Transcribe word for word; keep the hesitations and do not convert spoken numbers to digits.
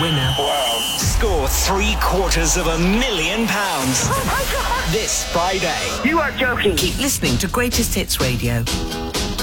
winner. Wow. Score three quarters of a million pounds. Oh my God. This Friday. You are joking. Keep listening to Greatest Hits Radio.